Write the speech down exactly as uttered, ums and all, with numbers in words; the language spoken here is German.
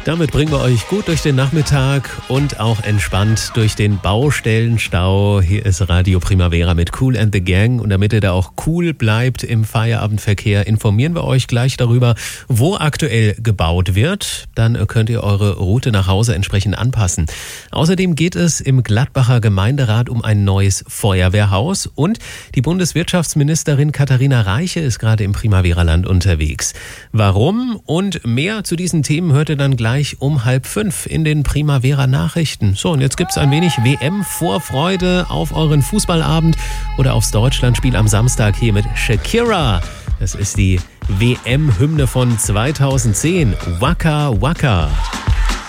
Damit bringen wir euch gut durch den Nachmittag und auch entspannt durch den Baustellenstau. Hier ist Radio Primavera mit Kool and the Gang. Und damit ihr da auch cool bleibt im Feierabendverkehr, informieren wir euch gleich darüber, wo aktuell gebaut wird. Dann könnt ihr eure Route nach Hause entsprechend anpassen. Außerdem geht es im Gladbacher Gemeinderat um ein neues Feuerwehrhaus. Und die Bundeswirtschaftsministerin Katharina Reiche ist gerade im Primavera-Land unterwegs. Warum und mehr zu diesen Themen hört ihr dann gleich um halb fünf in den Primavera-Nachrichten. So, und jetzt gibt's ein wenig W M-Vorfreude auf euren Fußballabend oder aufs Deutschlandspiel am Samstag hier mit Shakira. Das ist die W M-Hymne von zweitausendzehn. Waka Waka.